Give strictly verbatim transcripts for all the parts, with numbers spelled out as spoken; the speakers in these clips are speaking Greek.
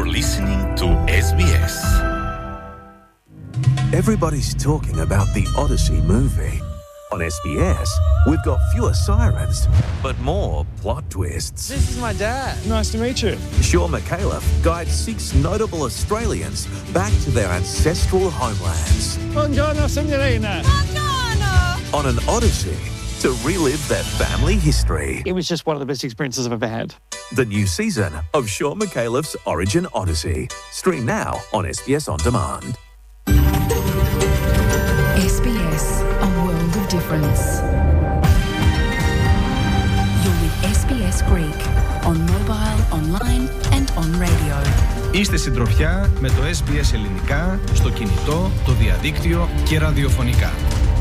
listening to ες μπι ες. Everybody's talking about the Odyssey movie. On ες μπι ες, we've got fewer sirens, but more plot twists. This is my dad. Nice to meet you. Sean McAuliffe guides six notable Australians back to their ancestral homelands. Buongiorno, signorina. Buongiorno. On an Odyssey to relive their family history. It was just one of the best experiences I've ever had. The new season of Sean McAuliffe's Origin Odyssey. Stream now on ες μπι ες On Demand. ες μπι ες, a world of difference. You're with ες μπι ες Greek on mobile, online and on radio. Είστε συντροφιά με το ες μπι ες Ελληνικά στο κινητό, το διαδίκτυο και ραδιοφωνικά.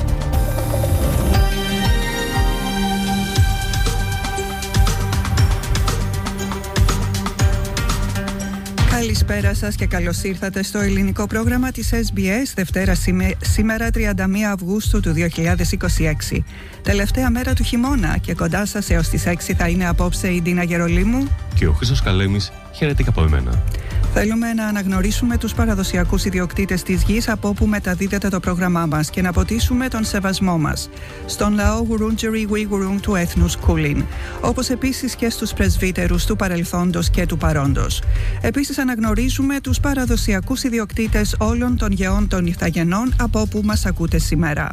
Καλησπέρα σας και καλώς ήρθατε στο ελληνικό πρόγραμμα της ες μπι ες, Δευτέρα σήμερα τριάντα μία Αυγούστου του δύο χιλιάδες είκοσι έξι. Τελευταία μέρα του χειμώνα και κοντά σας έως τις έξι θα είναι απόψε η Ντίνα Γερολίμου και ο Χρήστος Καλέμης. Χαίρετε και από εμένα. Θέλουμε να αναγνωρίσουμε τους παραδοσιακούς ιδιοκτήτες της γης από όπου μεταδίδεται το πρόγραμμά μας και να αποτίσουμε τον σεβασμό μας στον λαό Γουρούνγκερι Γουιγουρούν του έθνους Κούλιν, όπως επίσης και στους πρεσβύτερους του παρελθόντος και του παρόντος. Επίσης αναγνωρίζουμε τους παραδοσιακούς ιδιοκτήτες όλων των γεών των Ιθαγενών από όπου μας ακούτε σήμερα.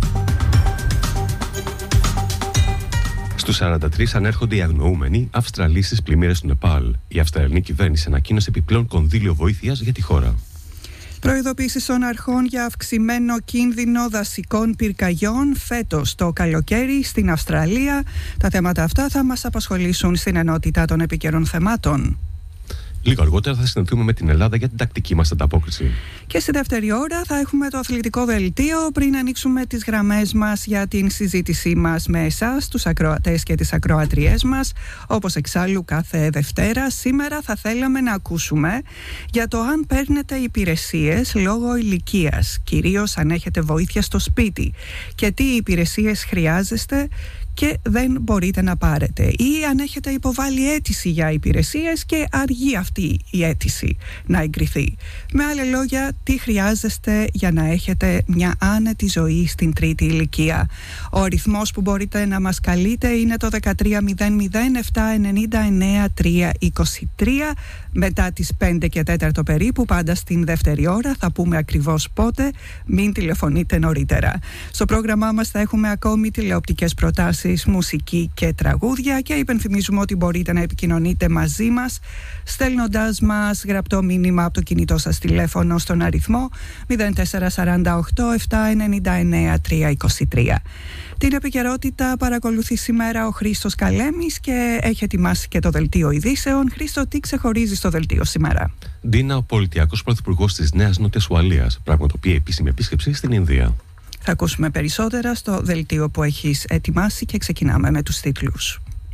Στους σαράντα τρία ανέρχονται οι αγνοούμενοι Αυστραλοί στις πλημμύρες του Νεπάλ. Η Αυστραλινή κυβέρνηση ανακοίνωσε επιπλέον κονδύλιο βοήθειας για τη χώρα. Προειδοποίησεις των αρχών για αυξημένο κίνδυνο δασικών πυρκαγιών φέτος το καλοκαίρι στην Αυστραλία. Τα θέματα αυτά θα μας απασχολήσουν στην ενότητα των επικαιρών θεμάτων. Λίγο αργότερα θα συναντηθούμε με την Ελλάδα για την τακτική μας ανταπόκριση. Και στη δεύτερη ώρα θα έχουμε το αθλητικό δελτίο πριν ανοίξουμε τις γραμμές μας για την συζήτησή μας με εσάς, τους ακροατές και τις ακροατριές μας. Όπως εξάλλου κάθε Δευτέρα, σήμερα θα θέλαμε να ακούσουμε για το αν παίρνετε υπηρεσίες λόγω ηλικίας, κυρίως αν έχετε βοήθεια στο σπίτι και τι υπηρεσίες χρειάζεστε και δεν μπορείτε να πάρετε, ή αν έχετε υποβάλει αίτηση για υπηρεσίες και αργεί αυτή η αίτηση να εγκριθεί. Με άλλα λόγια, τι χρειάζεστε για να έχετε μια άνετη ζωή στην τρίτη ηλικία. Ο αριθμός που μπορείτε να μας καλείτε είναι το δεκατρία μηδέν μηδέν επτά εννιά εννιά τρία είκοσι τρία. Μετά τις πέντε και τέταρτο περίπου, πάντα στην δεύτερη ώρα, θα πούμε ακριβώς πότε, μην τηλεφωνείτε νωρίτερα. Στο πρόγραμμά μας θα έχουμε ακόμη τηλεοπτικές προτάσεις, μουσική και τραγούδια και υπενθυμίζουμε ότι μπορείτε να επικοινωνείτε μαζί μας στέλνοντάς μας γραπτό μήνυμα από το κινητό σας τηλέφωνο στον αριθμό μηδέν τέσσερα τέσσερα οκτώ επτά εννιά εννιά τρία είκοσι τρία. Την επικαιρότητα παρακολουθεί σήμερα ο Χρήστος Καλέμης και έχει ετοιμάσει και το δελτίο ειδήσεων. Χρήστο, τι ξεχωρίζει στο δελτίο σήμερα? Ντίνα, ο πολιτιακός πρωθυπουργός της Νέας Νότιας Ουαλίας πραγματοποιεί επίσημη επίσκεψη στην Ινδία. Θα ακούσουμε περισσότερα στο δελτίο που έχεις ετοιμάσει και ξεκινάμε με τους τίτλους.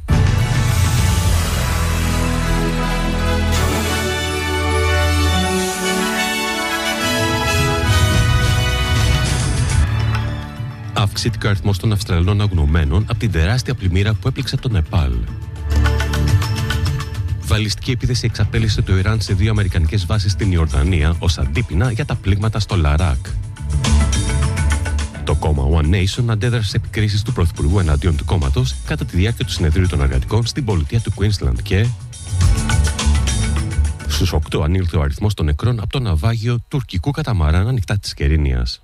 Αυξήθηκε ο αριθμός των Αυστραλών αγνοωμένων από την τεράστια πλημμύρα που έπληξε το Νεπάλ. Βαλιστική επίθεση εξαπέλυσε το Ιράν σε δύο αμερικανικές βάσεις στην Ιορδανία ως αντίπεινα για τα πλήγματα στο Λαράκ. Το κόμμα One Nation αντέδρασε σε επικρίσεις του Πρωθυπουργού εναντίον του κόμματος κατά τη διάρκεια του συνεδρίου των εργατικών στην πολιτεία του Queensland και στους οκτώ ανήλθε ο αριθμός των νεκρών από το ναυάγιο τουρκικού καταμαράν ανοιχτά της Κερίνιας.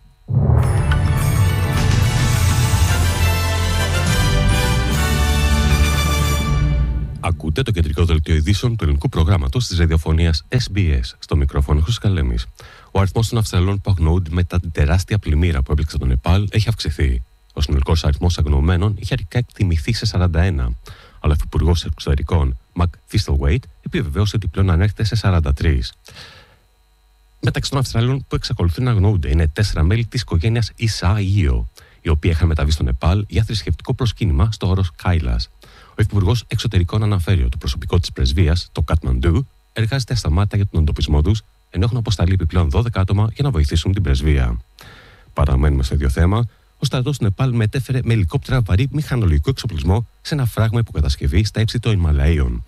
Ακούτε το κεντρικό δελτίο ειδήσεων του ελληνικού προγράμματος της ραδιοφωνίας ες μπι ες. Στο μικρόφωνο Χρήστος Καλέμης. Ο αριθμός των Αυστραλών που αγνοούνται μετά την τεράστια πλημμύρα που έπληξε το Νεπάλ έχει αυξηθεί. Ο συνολικός αριθμός αγνοωμένων είχε αρχικά εκτιμηθεί σε σαράντα ένα. Αλλά ο Υφυπουργός Εξωτερικών Μακ Θίστλουέιτ επιβεβαίωσε ότι πλέον ανέρχεται σε σαράντα τρία. Μεταξύ των Αυστραλών που εξακολουθούν να αγνοούνται είναι τέσσερα μέλη της οικογένειας Ισαΐο, οι οποίοι είχαν μεταβεί στο Νεπάλ για θρησκευτικό προσκύνημα στο όρος Κάιλας. Ο Υφυπουργός Εξωτερικών αναφέρει ότι το προσωπικό της πρεσβείας, το Κατμαντού, εργάζεται ασταμάτητα για τον εντοπισμό τους, ενώ έχουν αποσταλεί επιπλέον δώδεκα άτομα για να βοηθήσουν την πρεσβεία. Παραμένουμε στο ίδιο θέμα. Ο στρατός του Νεπάλ μετέφερε με ελικόπτερα βαρύ μηχανολογικό εξοπλισμό σε ένα φράγμα υποκατασκευή στα ύψη των Ιμαλαίων.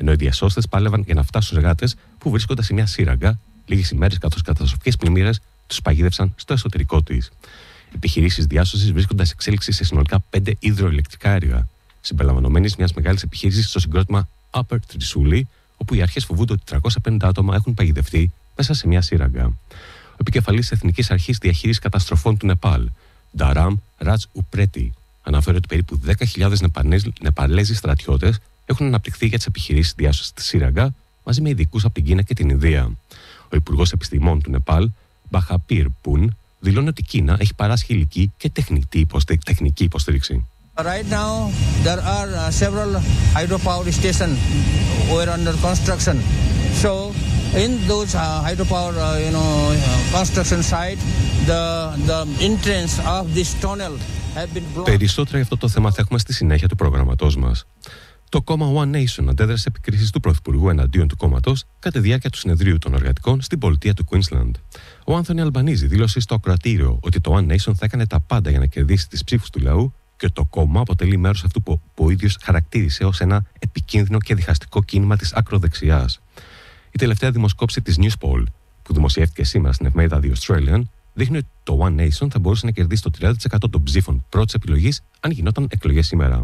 ενώ οι διασώστες πάλευαν για να φτάσουν στους εργάτες που βρίσκονταν σε μια σύραγγα λίγες ημέρες καθώς καταστροφικές πλημμύρες τους παγίδευσαν στο εσωτερικό της. Οι επιχειρήσεις διάσωσης βρίσκονταν σε εξέλιξη σε συνολικά πέντε υδροηλεκτρικά έργα, συμπεριλαμβανομένης μιας μεγάλης επιχείρησης στο συγκρότημα Upper Trishuli, όπου οι αρχές φοβούνται ότι τριακόσια πενήντα άτομα έχουν παγιδευτεί μέσα σε μια σύραγγα. Ο επικεφαλής της Εθνικής Αρχής Διαχείρισης Καταστροφών του Νεπάλ, Νταράμ Ρατζ Ουπρέτη, αναφέρει ότι περίπου δέκα χιλιάδες Νεπαλέζοι στρατιώτες έχουν αναπτυχθεί για τις επιχειρήσεις διάσωσης στη σύραγγα μαζί με ειδικούς από την Κίνα και την Ινδία. Ο Υπουργός Επιστημών του Νεπάλ, Μπαχαπίρ Πουν, δηλώνει ότι η Κίνα έχει παράσχει υλική και τεχνική υποστήριξη. Right now, there are uh, several hydropower stations were under construction. So, in those uh, hydropower, uh, you know, uh, construction site, the the entrance of this tunnel have been blocked. Περισσότερα για αυτό το θέμα θα έχουμε στη συνέχεια του προγραμματός μας. Το κόμμα One Nation αντέδρασε επικρίσεις του Πρωθυπουργού εναντίον του κόμματος κατά τη διάρκεια του συνεδρίου των εργατικών στην πολιτεία του Queensland. Ο Άνθονι Αλμπανίζη δήλωσε στο ακροατήριο ότι το One Nation θα έκανε τα πάντα για να κερδίσει τις ψήφους του λαού και το κόμμα αποτελεί μέρος αυτού που ο ίδιος χαρακτήρισε ως ένα επικίνδυνο και διχαστικό κίνημα της ακροδεξιάς. Η τελευταία δημοσκόπηση της Newspoll, που δημοσιεύτηκε σήμερα στην εφημερίδα The Australian, δείχνει ότι το One Nation θα μπορούσε να κερδίσει το τριάντα τοις εκατό των ψήφων πρώτης επιλογής αν γινόταν εκλογές σήμερα.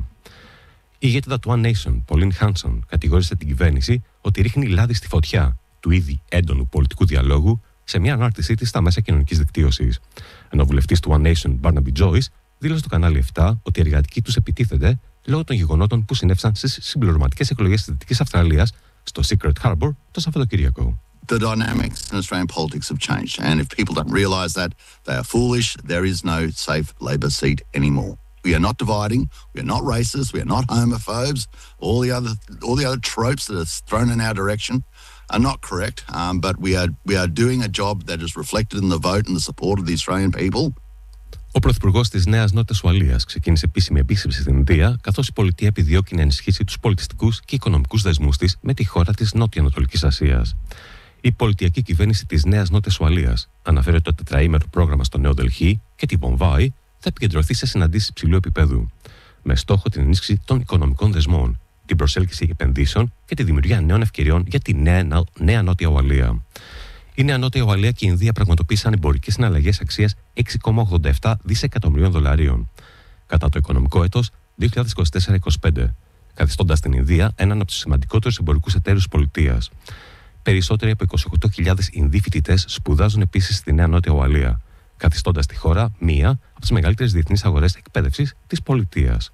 Η ηγέτηδα του One Nation, Pauline Hanson, κατηγόρησε την κυβέρνηση ότι ρίχνει λάδι στη φωτιά του ήδη έντονου πολιτικού διαλόγου σε μια ανάρτησή της στα μέσα κοινωνικής δικτύωσης. Ενώ ο βουλευτής του One Nation, Barnaby Joyce, δήλωσε στο κανάλι επτά ότι οι εργατικοί τους επιτίθενται λόγω των γεγονότων που συνέβησαν στις συμπληρωματικές εκλογές της Δυτικής Αυστραλίας στο Secret Harbour το Σαββατοκύριακο. The dynamics in Australian politics have changed, and if people don't realise that, they are foolish. There is no safe Labor seat anymore. We are not dividing. We are not racist. We are not homophobes. All the other, all the other tropes that are thrown in our direction are not correct. Um, but we are, we are doing a job that is reflected in the vote and the support of the Australian people. Ο Πρωθυπουργός της Νέας Νότιας Ουαλίας ξεκίνησε επίσημη επίσκεψη στην Ινδία, καθώς η πολιτεία επιδιώκει να ενισχύσει τους πολιτιστικούς και οικονομικούς δεσμούς της με τη χώρα της Νότιο-Ανατολικής Ασίας. Η πολιτιακή κυβέρνηση της Νέας Νότιας Ουαλίας αναφέρει ότι το τετραήμερο πρόγραμμα στο Νέο Δελχή και τη Βομβάη θα επικεντρωθεί σε συναντήσεις υψηλού επίπεδου, με στόχο την ενίσχυση των οικονομικών δεσμών, την προσέλκυση επενδύσεων και τη δημιουργία νέων ευκαιριών για τη Νέα, Νέα Νότια Ουαλία. Η Νέα Νότια Ουαλία και η Ινδία πραγματοποίησαν εμπορικές συναλλαγές αξίας έξι κόμμα ογδόντα επτά δισεκατομμυρίων δολαρίων κατά το οικονομικό έτος δύο χιλιάδες είκοσι τέσσερα είκοσι πέντε, καθιστώντας την Ινδία έναν από τους σημαντικότερους εμπορικούς εταίρους της πολιτείας. Περισσότεροι από είκοσι οκτώ χιλιάδες Ινδοί φοιτητές σπουδάζουν επίσης στη Νέα Νότια Ουαλία, καθιστώντας τη χώρα μία από τις μεγαλύτερες διεθνείς αγορές εκπαίδευσης της πολιτείας.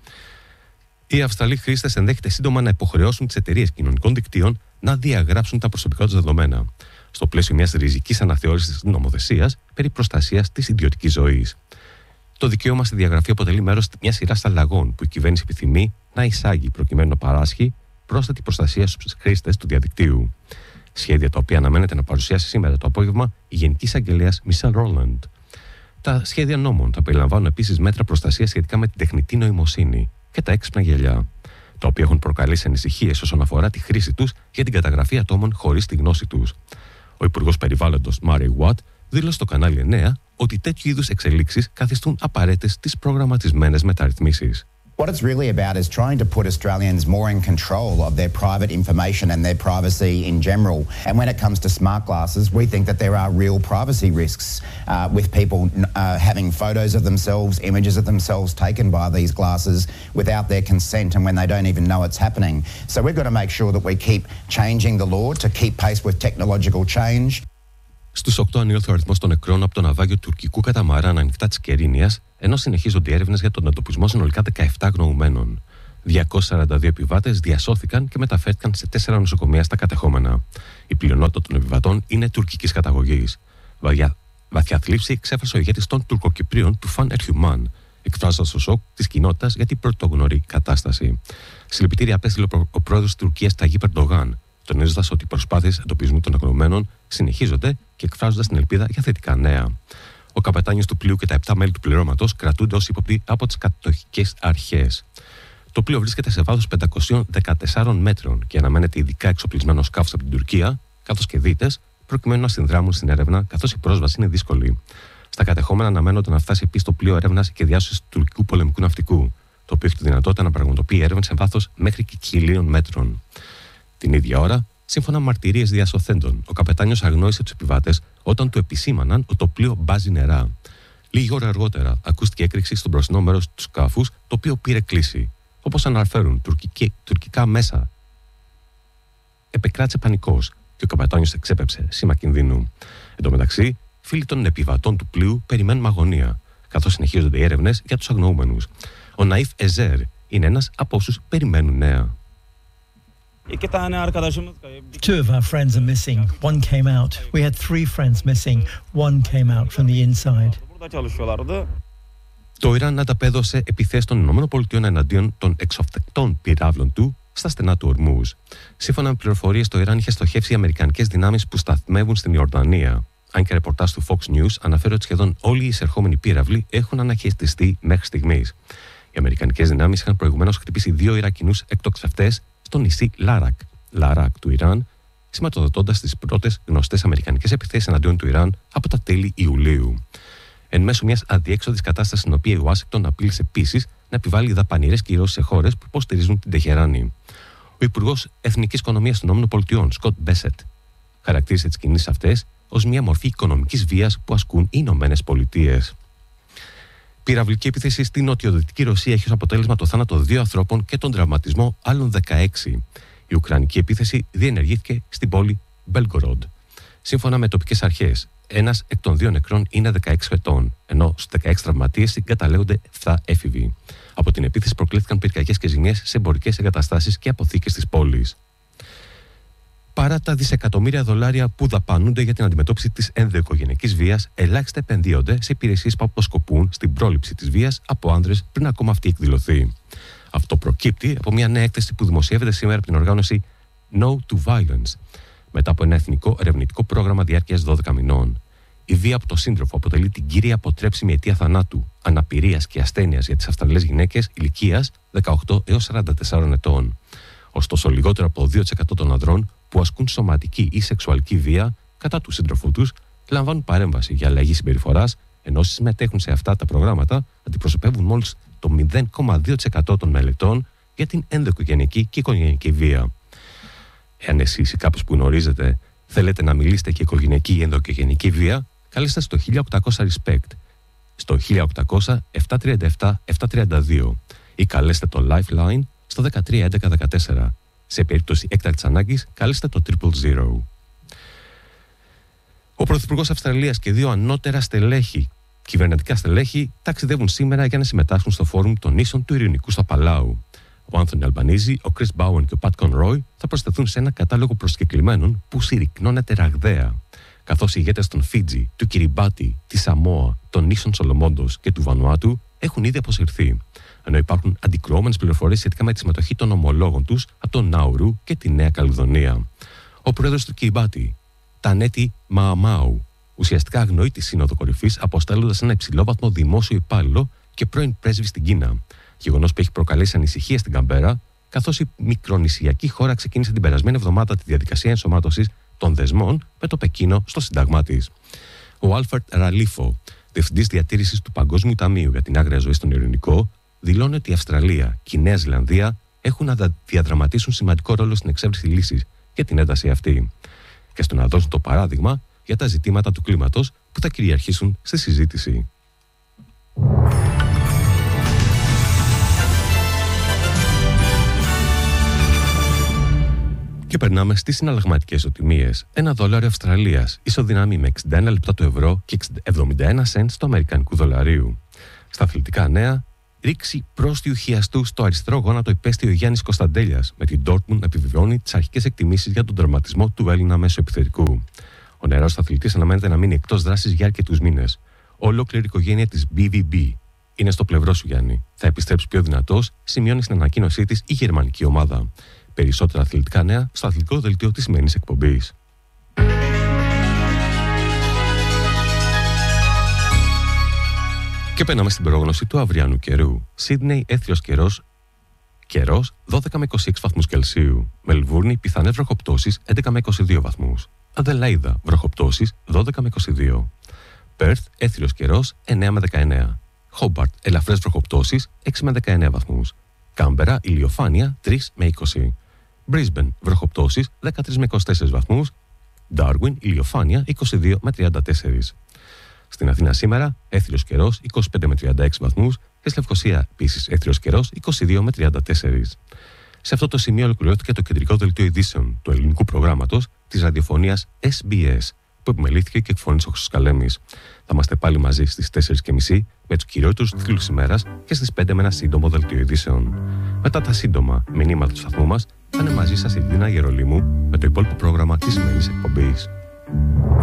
Οι Αυστραλοί χρήστες ενδέχεται σύντομα να υποχρεώσουν τις εταιρείες κοινωνικών δικτύων να διαγράψουν τα προσωπικά τους δεδομένα, στο πλαίσιο μιας ριζικής αναθεώρησης της νομοθεσίας περί προστασίας της ιδιωτικής ζωής. Το δικαίωμα στη διαγραφή αποτελεί μέρος μιας σειράς αλλαγών που η κυβέρνηση επιθυμεί να εισάγει προκειμένου να παράσχει πρόσθετη προστασία στους χρήστες του διαδικτύου. Σχέδια τα οποία αναμένεται να παρουσιάσει σήμερα το απόγευμα η Γενική Εισαγγελέας Μισελ Ρόλαντ. Τα σχέδια νόμων θα περιλαμβάνουν επίσης μέτρα προστασίας σχετικά με την τεχνητή νοημοσύνη και τα έξυπνα γυαλιά, τα οποία έχουν προκαλέσει ανησυχίες όσον αφορά τη χρήση τους για την καταγραφή ατόμων χωρίς τη γνώση τους. Ο Υπουργός Περιβάλλοντος Μάρι Watt δήλωσε στο κανάλι εννέα ότι τέτοιου είδους εξελίξεις καθιστούν απαραίτητες τις προγραμματισμένες μεταρρυθμίσεις. What it's really about is trying to put Australians more in control of their private information and their privacy in general. And when it comes to smart glasses, we think that there are real privacy risks uh, with people uh, having photos of themselves, images of themselves taken by these glasses without their consent and when they don't even know it's happening. So we've got to make sure that we keep changing the law to keep pace with technological change. Στους οκτώ ανήλθε ο αριθμός των νεκρών από το ναυάγιο τουρκικού καταμαράν ανοιχτά της Κερίνιας, ενώ συνεχίζονται έρευνες για τον εντοπισμό συνολικά δεκαεπτά αγνοωμένων. διακόσιοι σαράντα δύο επιβάτες διασώθηκαν και μεταφέρθηκαν σε τέσσερα νοσοκομεία στα κατεχόμενα. Η πλειονότητα των επιβατών είναι τουρκικής καταγωγής. Βαθιά, βαθιά θλίψη εξέφρασε ο ηγέτης των Τουρκοκυπρίων του Φαν Ερχιουμάν, εκφράζοντας το σοκ της κοινότητας για την πρωτόγνωρη κατάσταση. Συλληπιτήρια απέστειλε ο πρόεδρος της Τουρκίας Ταγίπ Ερντογάν, τονίζοντας ότι οι προσπάθειες εντοπισμού των αγνοωμένων συνεχίζονται και εκφράζοντας την ελπίδα για θετικά νέα. Ο καπετάνιος του πλοίου και τα επτά μέλη του πληρώματος κρατούνται ως ύποπτοι από τις κατοχικές αρχές. Το πλοίο βρίσκεται σε βάθος πεντακόσιων δεκατεσσάρων μέτρων και αναμένεται ειδικά εξοπλισμένο σκάφος από την Τουρκία, καθώς και δίτες, προκειμένου να συνδράμουν στην έρευνα, καθώς η πρόσβαση είναι δύσκολη. Στα κατεχόμενα αναμένονται να φτάσει επίσης το πλοίο έρευνας και διάσωσης του τουρκικού πολεμικού ναυτικού, το οποίο έχει τη δυνατότητα να πραγματοποιεί έρευνες σε βάθος μέχρι και χιλίων μέτρων. Την ίδια ώρα, σύμφωνα με μαρτυρίες διασωθέντων, ο καπετάνιος αγνόησε τους επιβάτες όταν του επισήμαναν ότι το πλοίο μπάζει νερά. Λίγη ώρα αργότερα, ακούστηκε έκρηξη στο μπροστινό μέρος του σκάφους, το οποίο πήρε κλίση. Όπως αναφέρουν τουρκική, τουρκικά μέσα, επεκράτησε πανικός και ο καπετάνιος εξέπεψε σήμα κινδύνου. Εν τω μεταξύ, φίλοι των επιβατών του πλοίου περιμένουν αγωνία, καθώς συνεχίζονται οι έρευνες για τους αγνοούμενους. Ο Ναΐφ Εζέρ είναι ένας από όσους περιμένουν νέα. Two of our friends are missing. One came out. We had three friends missing. One came out from the inside. Το Ιράν ανταπέδωσε επιθέσεις των ΗΠΑ εναντίον των εξωφθεκτών πυράβλων του στα στενά του Ορμούζ. Σύμφωνα με πληροφορίες, το Ιράν είχε στοχεύσει αμερικανικές δυνάμεις που σταθμεύουν στην Ιορδανία. Αν και ρεπορτάζ του Fox News αναφέρει ότι σχεδόν όλοι οι εισερχόμενοι πύραυλοι έχουν αναχαιτιστεί μέχρι στιγμής. Οι αμερικανικές δυνάμεις είχαν προηγουμένως χτυπήσει δύο Ιρακινούς εκτοξευτές στο νησί Λάρακ, Λάρακ του Ιράν, σηματοδοτώντας τις πρώτες γνωστές αμερικανικές επιθέσεις εναντίον του Ιράν από τα τέλη Ιουλίου. Εν μέσω μιας αδιέξοδης κατάστασης, στην οποία η Ουάσιγκτον απείλησε επίσης να επιβάλλει δαπανηρές κυρώσεις σε χώρες που υποστηρίζουν την Τεχεράνη. Ο Υπουργός Εθνικής Οικονομίας των ΗΠΑ, Σκοτ Μπέσετ, χαρακτήρισε τις κινήσεις αυτές ως μια μορφή οικονομικής βίας που ασκούν οι Ηνωμένες Πολιτείες. Πυραυλική επίθεση στην νοτιοδυτική Ρωσία έχει ως αποτέλεσμα το θάνατο δύο ανθρώπων και τον τραυματισμό άλλων δεκαέξι. Η ουκρανική επίθεση διενεργήθηκε στην πόλη Μπέλγκοροντ. Σύμφωνα με τοπικές αρχές, ένας εκ των δύο νεκρών είναι δεκαέξι ετών, ενώ στους δεκαέξι τραυματίες συγκαταλέγονται επτά έφηβοι. Από την επίθεση προκλήθηκαν πυρκαγιές και ζημιές σε εμπορικές εγκαταστάσεις και αποθήκες της πόλης. Παρά τα δισεκατομμύρια δολάρια που δαπανούνται για την αντιμετώπιση της ενδοοικογενειακής βίας, ελάχιστα επενδύονται σε υπηρεσίες που αποσκοπούν στην πρόληψη της βίας από άνδρες πριν ακόμα αυτή εκδηλωθεί. Αυτό προκύπτει από μια νέα έκθεση που δημοσιεύεται σήμερα από την οργάνωση No to Violence, μετά από ένα εθνικό ερευνητικό πρόγραμμα διάρκειας δώδεκα μηνών. Η βία από το σύντροφο αποτελεί την κύρια αποτρέψιμη αιτία θανάτου, αναπηρίας και ασθένειας για τις Αυστραλιές γυναίκες ηλικίας δεκαοκτώ έως σαράντα τεσσάρων ετών. Ωστόσο, λιγότερο από δύο τοις εκατό των ανδρών που ασκούν σωματική ή σεξουαλική βία κατά του σύντροφού τους λαμβάνουν παρέμβαση για αλλαγή συμπεριφοράς, ενώ όσοι συμμετέχουν σε αυτά τα προγράμματα αντιπροσωπεύουν μόλις το μηδέν κόμμα δύο τοις εκατό των μελετών για την ενδοοικογενειακή και οικογενειακή βία. Εάν εσείς ή κάποιος που γνωρίζετε θέλετε να μιλήσετε για οικογενειακή ή ενδοοικογενειακή βία, καλέστε στο χίλια οκτακόσια Respect, στο χίλια οκτακόσια επτακόσια τριάντα επτά επτακόσια τριάντα δύο ή καλέστε το Lifeline στο δεκατρία έντεκα δεκατέσσερα. Σε περίπτωση έκτακτης ανάγκης, καλέστε το Triple Zero. Ο Πρωθυπουργός Αυστραλίας και δύο ανώτερα στελέχη, κυβερνητικά στελέχη, ταξιδεύουν σήμερα για να συμμετάσχουν στο φόρουμ των νήσων του Ειρηνικού στο Παλάου. Ο Άνθονι Αλμπανίζη, ο Chris Bowen και ο Pat Conroy θα προσθεθούν σε ένα κατάλογο προσκεκλημένων που συρρυκνώνεται ραγδαία, καθώς οι ηγέτες των Φίτζι, του Κυριμπάτι, της Σαμόα, των νήσων Σολομόντος και του Βανουάτου έχουν ήδη αποσυρθεί, ενώ υπάρχουν αντικρουόμενες πληροφορίες σχετικά με τη συμμετοχή των ομολόγων τους από τον Ναουρού και τη Νέα Καλυδονία. Ο πρόεδρος του Κυριμπάτι, Τανέτη Μααμάου, ουσιαστικά αγνοεί τη Σύνοδο Κορυφής, αποστέλλοντας ένα υψηλόβαθμο δημόσιο υπάλληλο και πρώην πρέσβη στην Κίνα. Γεγονός που έχει προκαλέσει ανησυχία στην Καμπέρα, καθώς η μικρονησιακή χώρα ξεκίνησε την περασμένη εβδομάδα τη διαδικασία ενσωμάτωσης των δεσμών με το Πεκίνο στο Σύνταγμά της. Ο Άλφερτ Ραλίφο, διευθυντής διατήρησης του Παγκόσμιου Ταμείου για την Άγρια Ζωή στον Ειρηνικό, δηλώνει ότι η Αυστραλία και η Νέα Ζηλανδία έχουν να διαδραματίσουν σημαντικό ρόλο στην εξέβριση λύσης για την ένταση αυτή και στο να δώσουν το παράδειγμα για τα ζητήματα του κλίματος που θα κυριαρχήσουν στη συζήτηση. Και περνάμε στις συναλλαγματικές ισοτιμίες. Ένα δόλαριο Αυστραλίας ισοδυναμεί με εξήντα ένα λεπτά το ευρώ και εβδομήντα ένα σεντ στο αμερικανικού δολαρίου. Στα αθλητικά νέα, ρήξη πρόστιου χιαστού στο αριστερό γόνατο υπέστη ο Γιάννης Κωνσταντέλιας, με την Dortmund να επιβεβαιώνει τις αρχικές εκτιμήσεις για τον τερματισμό του Έλληνα μεσοεπιθετικού. Ο νεαρός αθλητής αναμένεται να μείνει εκτός δράσης για αρκετούς μήνες. Ολόκληρη η οικογένεια της μπι βι μπι είναι στο πλευρό σου, Γιάννη. Θα επιστρέψει πιο δυνατός, σημειώνει στην ανακοίνωσή της η γερμανική ομάδα. Περισσότερα αθλητικά νέα στο αθλητικό δελτίο της σημερινής εκπομπής. Και περνάμε στην πρόγνωση του αυριανού καιρού. Σίδνεϊ, έθριος καιρός, καιρός δώδεκα με είκοσι έξι βαθμούς Κελσίου. Μελβούρνη, πιθανές βροχοπτώσεις έντεκα με είκοσι δύο βαθμούς. Αδελαΐδα, βροχοπτώσεις δώδεκα με είκοσι δύο. Πέρθ, έθριος καιρός εννέα με δεκαεννέα. Χόμπαρτ, ελαφρές βροχοπτώσεις έξι με δεκαεννέα βαθμούς. Κάμπερα, ηλιοφάνεια τρία με είκοσι. Brisbane, βροχοπτώσεις δεκατρείς με είκοσι τέσσερις βαθμούς. Darwin, ηλιοφάνεια είκοσι δύο με τριάντα τέσσερα. Στην Αθήνα σήμερα, έθριος καιρός είκοσι πέντε με τριάντα έξι βαθμούς και στη Λευκοσία επίσης έθριος καιρός είκοσι δύο με τριάντα τέσσερα. Σε αυτό το σημείο ολοκληρώθηκε το κεντρικό δελτίο ειδήσεων του ελληνικού προγράμματος της ραδιοφωνίας ες μπι ες, που επιμελήθηκε και εκφωνήσε ο Χρυσοκαλέμης. Θα είμαστε πάλι μαζί στις τέσσερις και μισή με τους κυριότερους τίτλους της ημέρας και στις πέντε με ένα σύντομο δελτίο ειδήσεων. Μετά τα σύντομα μηνύματα του σταθμού μας, θα είναι μαζί σας η Δίνα Γερολίμου με το υπόλοιπο πρόγραμμα της σημερινής εκπομπής.